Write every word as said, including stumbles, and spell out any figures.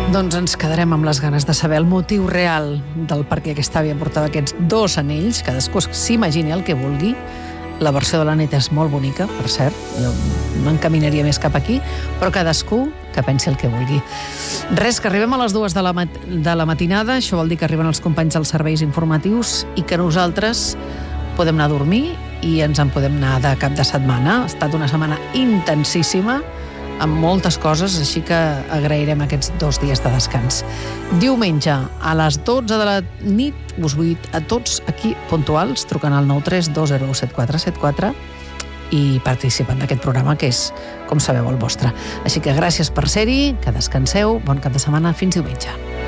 Doncs ens quedarem amb les ganes de saber el motiu real del per què aquesta àvia portava aquests dos anells. Cadascú s'imagini el que vulgui. La versió de la neta és molt bonica, per cert. Jo m'encaminaria més cap aquí, però cadascú que pensi el que vulgui. Res, que arribem a les dues de la, mat de la matinada. Això vol dir que arriben els companys dels serveis informatius i que nosaltres podem anar a dormir i ens en podem anar de cap de setmana. Ha estat una setmana intensíssima, amb moltes coses, així que agrairem aquests dos dies de descans. Diumenge, a les dotze de la nit, us vull a tots aquí puntuals, trucant al nou tres dos zero set quatre set quatre i participant d'aquest programa, que és, com sabeu, el vostre. Així que gràcies per ser-hi, que descanseu, bon cap de setmana, fins diumenge.